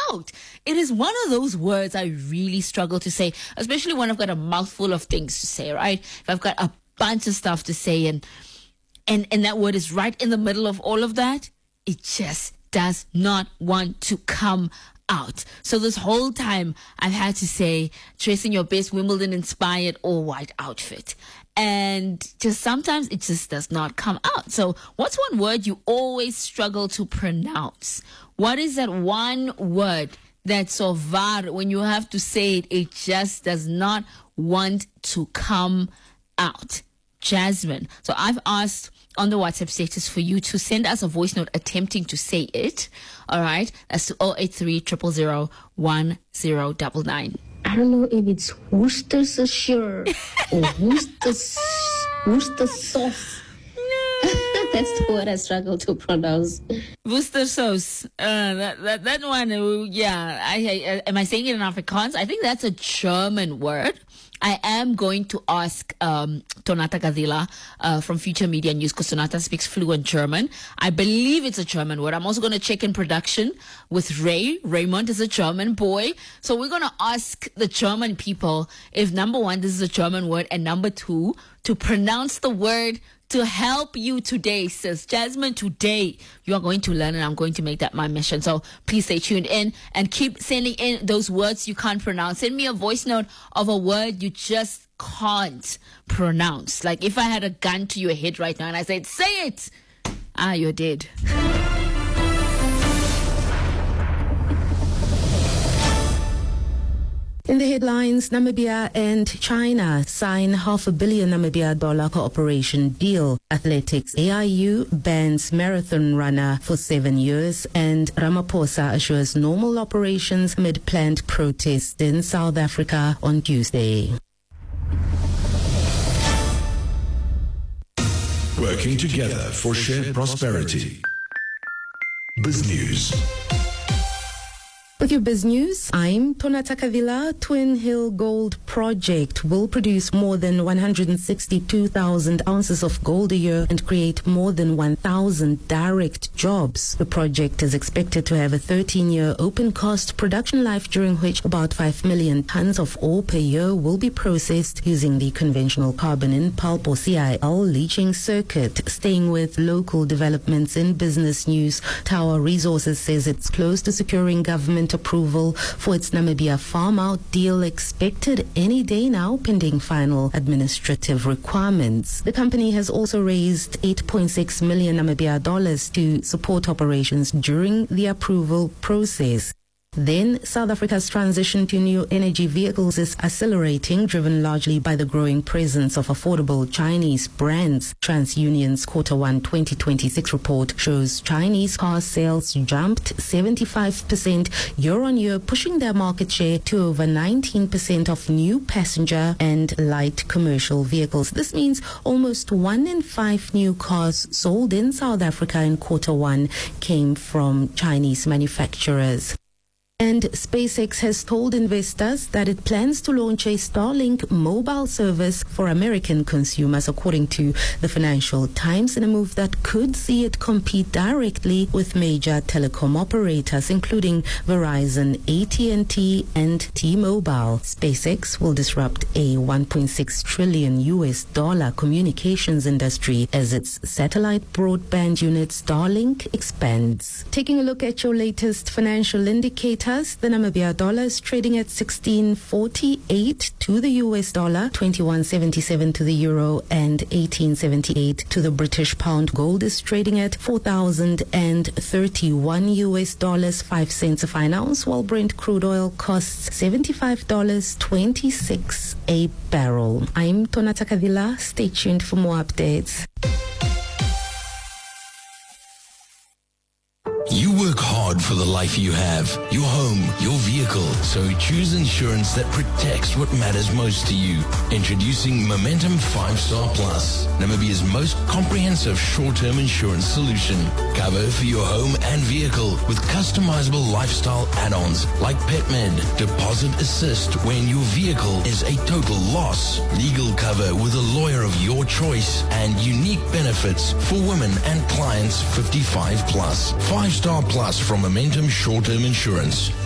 out. It is one of those words I really struggle to say, especially when I've got a mouthful of things to say, right? If I've got a bunch of stuff to say and that word is right in the middle of all of that, it just does not want to come out. So this whole time I've had to say, dressing your best Wimbledon inspired all white outfit. And just sometimes it just does not come out. So what's one word you always struggle to pronounce? What is that one word that so var, when you have to say it, it just does not want to come out? Jasmine. So I've asked on the WhatsApp status for you to send us a voice note attempting to say it. All right. That's to 083 000 1099. I don't know if it's Worcestershire or Worcester sauce. That's the word I struggle to pronounce. Worcester sauce. That one, yeah. Am I saying it in Afrikaans? I think that's a German word. I am going to ask Tonata Gadila from Future Media News, because Tonata speaks fluent German. I believe it's a German word. I'm also going to check in production with Ray. Raymond is a German boy. So we're going to ask the German people if, number one, this is a German word, and number two, to pronounce the word to help you today, sis. Jasmine, today you are going to learn, and I'm going to make that my mission. So please stay tuned in and keep sending in those words you can't pronounce. Send me a voice note of a word you just can't pronounce. Like if I had a gun to your head right now and I said, say it, you're dead. In the headlines, Namibia and China sign $500 million cooperation deal. Athletics, AIU bans marathon runner for 7 years, and Ramaphosa assures normal operations amid planned protests in South Africa on Tuesday. Working together for shared prosperity. BizNews. With your BizNews, I'm Tonata Kadila. Twin Hill Gold Project will produce more than 162,000 ounces of gold a year and create more than 1,000 direct jobs. The project is expected to have a 13-year open cost production life, during which about 5 million tons of ore per year will be processed using the conventional carbon in pulp or CIL leaching circuit. Staying with local developments in business news, Tower Resources says it's close to securing government approval for its Namibia farm-out deal, expected any day now, pending final administrative requirements. The company has also raised 8.6 million Namibia dollars to support operations during the approval process. Then, South Africa's transition to new energy vehicles is accelerating, driven largely by the growing presence of affordable Chinese brands. TransUnion's Q1 2026 report shows Chinese car sales jumped 75% year-on-year, pushing their market share to over 19% of new passenger and light commercial vehicles. This means almost 1 in 5 new cars sold in South Africa in Q1 came from Chinese manufacturers. And SpaceX has told investors that it plans to launch a Starlink mobile service for American consumers, according to the Financial Times, in a move that could see it compete directly with major telecom operators, including Verizon, AT&T, and T-Mobile. SpaceX will disrupt a $1.6 trillion communications industry as its satellite broadband unit Starlink expands. Taking a look at your latest financial indicators, the Namibia dollar is trading at 16.48 to the US dollar, 21.77 to the euro, and 18.78 to the British pound. Gold is trading at 4,031 US dollars, 5 cents a fine ounce, while Brent crude oil costs $75.26 a barrel. I'm Tonata Kadila. Stay tuned for more updates. You work hard for the life you have, your home, your vehicle. So choose insurance that protects what matters most to you. Introducing Momentum 5-Star Plus, Namibia's most comprehensive short-term insurance solution. Cover for your home and vehicle with customizable lifestyle add-ons like PetMed, Deposit Assist when your vehicle is a total loss, legal cover with a lawyer of your choice, and unique benefits for women and clients 55 plus. 5-Star Plus from Momentum Short-Term Insurance.